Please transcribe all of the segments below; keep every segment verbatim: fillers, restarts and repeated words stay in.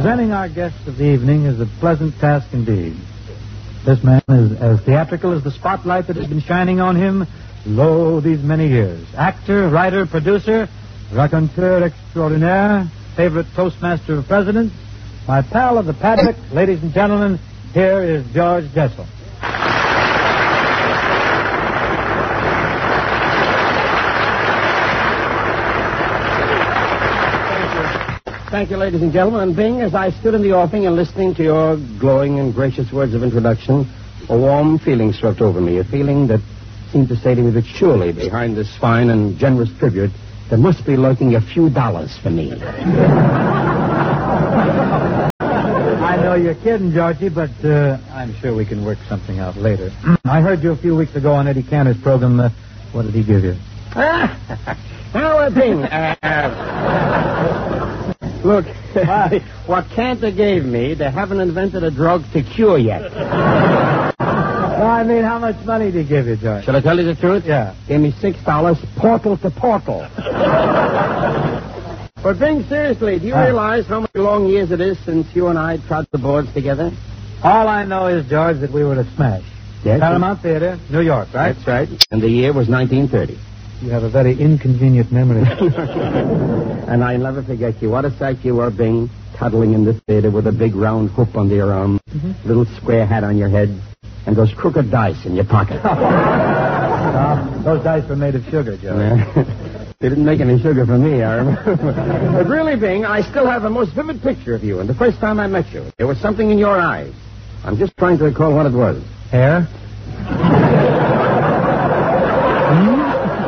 Presenting our guest of the evening is a pleasant task indeed. This man is as theatrical as the spotlight that has been shining on him, lo, these many years. Actor, writer, producer, raconteur extraordinaire, favorite toastmaster of presidents, my pal of the paddock, ladies and gentlemen, here is George Jessel. Thank you, ladies and gentlemen. And Bing, as I stood in the offing and listening to your glowing and gracious words of introduction, a warm feeling swept over me, a feeling that seemed to say to me that surely behind this fine and generous tribute, there must be lurking a few dollars for me. I know you're kidding, Georgie, but uh, I'm sure we can work something out later. I heard you a few weeks ago on Eddie Cantor's program. Uh, what did he give you? Now, uh, Bing, uh... Look, what Cantor gave me, they haven't invented a drug to cure yet. Well, I mean, how much money did he give you, George? Shall I tell you the truth? Yeah. Gave me six dollars portal to portal. But, Bing, seriously, do you Huh? realize how many long years it is since you and I trod the boards together? All I know is, George, that we were to smash. Yes, Paramount Theater, New York, right? That's right. And the year was nineteen thirty. You have a very inconvenient memory. And I'll never forget you. What a sight you were, Bing, cuddling in the theater with a big round hoop under your arm, mm-hmm. little square hat on your head, and those crooked dice in your pocket. uh, those dice were made of sugar, George. Yeah. They didn't make any sugar for me, I remember. But really, Bing, I still have a most vivid picture of you. And the first time I met you, there was something in your eyes. I'm just trying to recall what it was. Hair? hmm?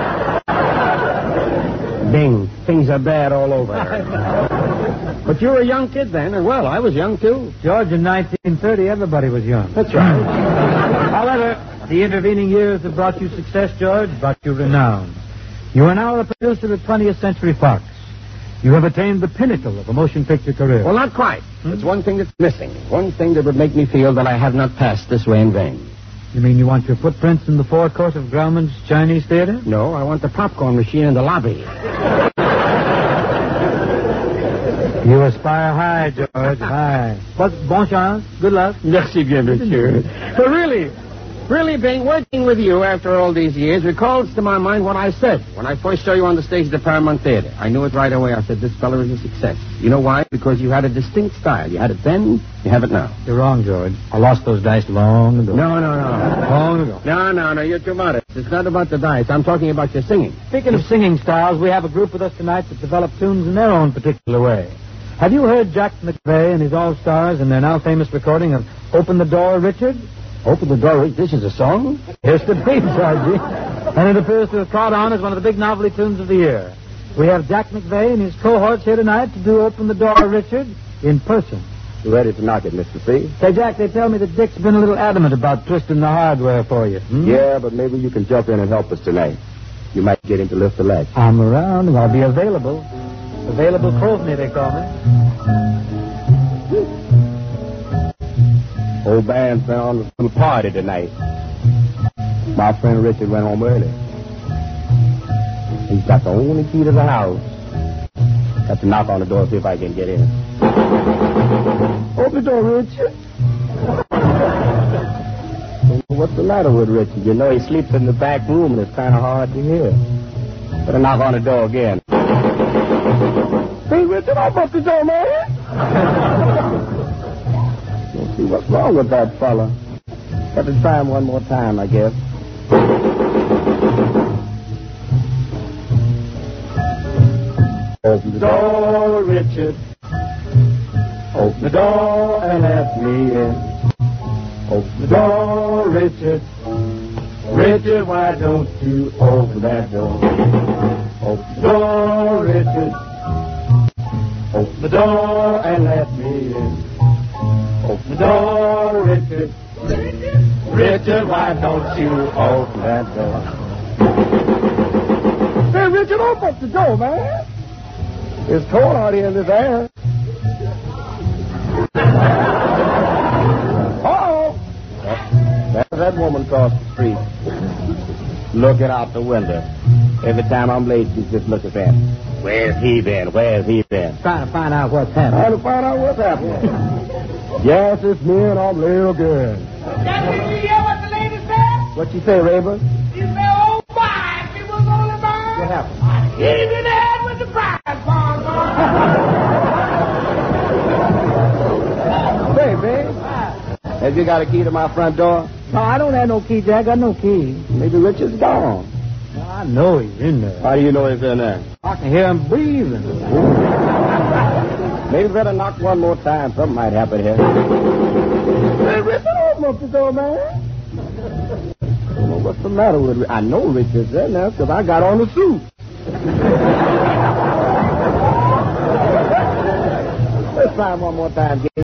Bing, things are bad all over. But you were a young kid then, and well, I was young too. George, in nineteen thirty, everybody was young. That's right. However, the intervening years have brought you success, George, brought you renown. You are now a producer at twentieth Century Fox. You have attained the pinnacle of a motion picture career. Well, not quite. Hmm? There's one thing that's missing. One thing that would make me feel that I have not passed this way in vain. You mean you want your footprints in the forecourt of Grauman's Chinese Theater? No, I want the popcorn machine in the lobby. You aspire high, George, high. But bon chance, good luck. Merci bien, monsieur. But really, really, Bing, working with you after all these years recalls to my mind what I said when I first saw you on the stage at the Paramount Theater. I knew it right away. I said, this fellow is a success. You know why? Because you had a distinct style. You had it then, you have it now. You're wrong, George. I lost those dice long ago. No, no, no. Long ago. No, no, no, you're too modest. It's not about the dice. I'm talking about your singing. Speaking of singing styles, we have a group with us tonight that develop tunes in their own particular way. Have you heard Jack McVeigh and his All-Stars and their now famous recording of Open the Door, Richard? Open the Door, Richard? This is a song? Here's the beat, Georgie. And it appears to have caught on as one of the big novelty tunes of the year. We have Jack McVeigh and his cohorts here tonight to do Open the Door, Richard, in person. You ready to knock it, Mister C? Say, Jack, they tell me that Dick's been a little adamant about twisting the hardware for you. Hmm? Yeah, but maybe you can jump in and help us tonight. You might get him to lift the latch. I'm around and I'll be available. Available Krovny, they call me. Old band's been on a little party tonight. My friend Richard went home early. He's got the only key to the house. Got to knock on the door, see if I can get in. Open the door, Richard. What's the matter with Richard? You know he sleeps in the back room and it's kind of hard to hear. Better knock on the door again. Hey, Richard, open the door, man. Let's see what's wrong with that fella. Have to try him one more time, I guess. Open the door, Richard. Open the door and let me in. Open the door, Richard. Richard, why don't you open that door? Open the door, Richard. Open the door and let me in. Open the door, Richard. Richard, why don't you open that door? Hey, Richard, open up the door, man. It's cold out here in this air. Uh-oh. There's that woman across the street. Looking out the window. Every time I'm late, she's just looking at me. Where's he been? Where's he been? Trying to find out what's happening. Trying to find out what's happening. Yes, it's me, and I'm real good. That did you hear what the lady said? What you say, Rayburn? She said, oh, my, if it was only mine. What happened? He's in the head with the prize, Paul. Say, babe. Have you got a key to my front door? No, I don't have no key, Jack. I got no key. Maybe Richard's gone. Well, I know he's in there. How do you know he's in there? I can hear him breathing. Maybe better knock one more time. Something might happen here. Hey, Richard, open up the door, man. I don't know what's the matter with me. I know Richard's in there because I got on the suit. Let's try him one more time, kid.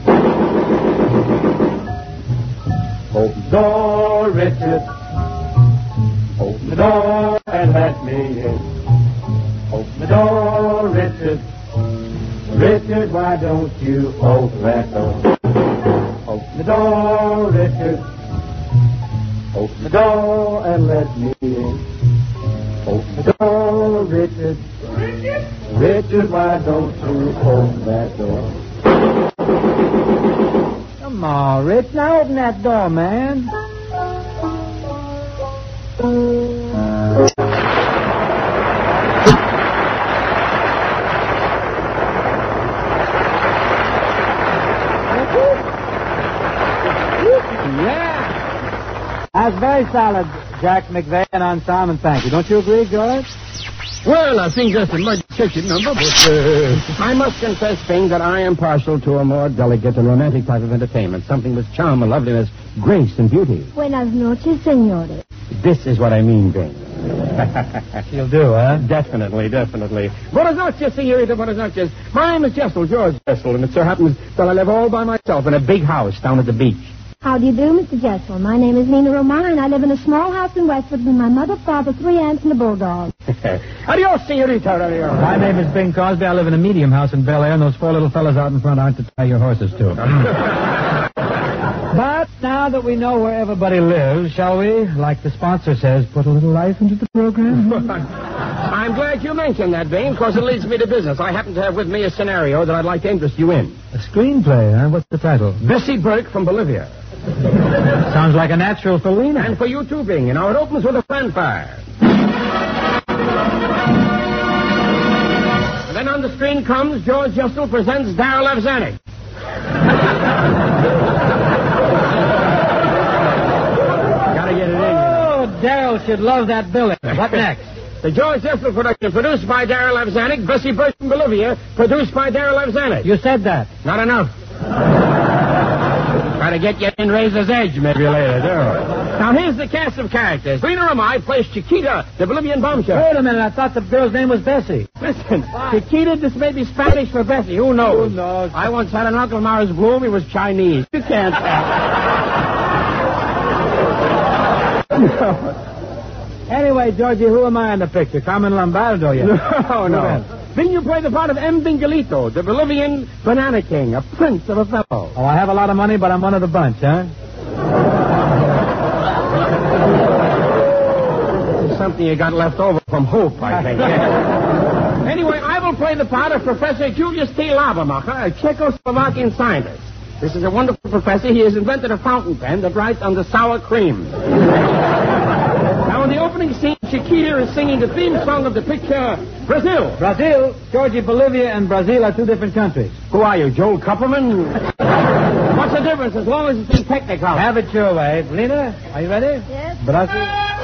Open the door, Richard. Open the door and let me in. Open the door, Richard. Richard, why don't you open that door? Open the door, Richard. Open the door and let me in. Open the door, Richard. Richard? Richard, why don't you open that door? Come on, Rich. Now open that door, man. Yeah. That's very solid, Jack McVeigh and Ensemble. Thank you. Don't you agree, George? Well, I think that's a mighty catchy number, but uh, I must confess, Bing, that I am partial to a more delicate and romantic type of entertainment, something with charm and loveliness, grace and beauty. Buenas noches, señores. This is what I mean, Bing. She'll do, huh? Definitely, definitely. Buenas noches, señorita, buenas noches. My name is Jessel, George Jessel, and it so happens that I live all by myself in a big house down at the beach. How do you do, Mister Jessel? My name is Nina Romana, and I live in a small house in Westwood with my mother, father, three aunts, and a bulldog. Adios, señorita, adios. My name is Bing Crosby. I live in a medium house in Bel Air, and those four little fellas out in front aren't to tie your horses to. But now that we know where everybody lives, shall we, like the sponsor says, put a little life into the program? I'm glad you mentioned that, Bing, because it leads me to business. I happen to have with me a scenario that I'd like to interest you in. A screenplay, huh? What's the title? Bessie Burke from Bolivia. Sounds like a natural for Lena. And for you too, Bing. You know, it opens with a fanfare. And then on the screen comes George Jessel presents Darryl F. Zanuck. Gotta get it in. Oh, Darryl should love that billing. What next? The George Jessel production, produced by Darryl F. Zanuck, Bessie Burke from Bolivia, produced by Darryl F. Zanuck. You said that. Not enough. Try to get you in Razor's Edge maybe later, do. Now, here's the cast of characters. Lena Ramay plays Chiquita, the Bolivian bombshell. Wait a minute. I thought the girl's name was Bessie. Listen, Chiquita, this may be Spanish for Bessie. Who knows? Who knows? I once had an Uncle Morris Bloom. He was Chinese. You can't tell. Anyway, Georgie, who am I in the picture? Carmen Lombardo yet? No, no. Then you play the part of M. Bingalito, the Bolivian banana king, a prince of a fellow. Oh, I have a lot of money, but I'm one of the bunch, huh? This is something you got left over from Hope, I think. Anyway, I will play the part of Professor Julius T. Labamacher, a Czechoslovakian scientist. This is a wonderful professor. He has invented a fountain pen that writes on the sour cream. Now, in the opening scene, Chiquita is singing the theme song of the picture, Brazil. Brazil? Georgie, Bolivia and Brazil are two different countries. Who are you, Joel Kupperman? What's the difference as long as it's in technicolor? Have it your way. Lena, are you ready? Yes. Brazil.